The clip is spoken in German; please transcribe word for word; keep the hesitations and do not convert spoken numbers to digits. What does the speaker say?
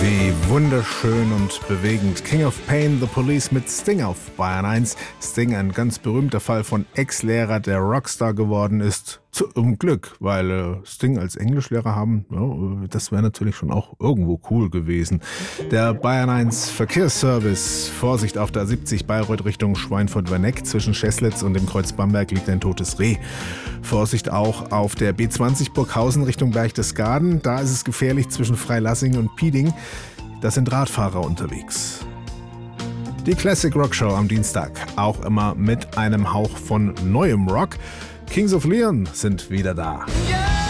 Wie wunderschön und bewegend. King of Pain, The Police mit Sting auf Bayern eins. Sting, ein ganz berühmter Fall von Ex-Lehrer, der Rockstar geworden ist. Zum Glück, weil äh, Sting als Englischlehrer haben, ja, das wäre natürlich schon auch irgendwo cool gewesen. Der Bayern eins Verkehrsservice. Vorsicht auf der A siebzig Bayreuth Richtung Schweinfurt-Werneck. Zwischen Scheslitz und dem Kreuz Bamberg liegt ein totes Reh. Vorsicht auch auf der B zwanzig Burghausen Richtung Berchtesgaden. Da ist es gefährlich zwischen Freilassing und Pieding. Da sind Radfahrer unterwegs. Die Classic Rock Show am Dienstag. Auch immer mit einem Hauch von neuem Rock. Kings of Leon sind wieder da. Yeah!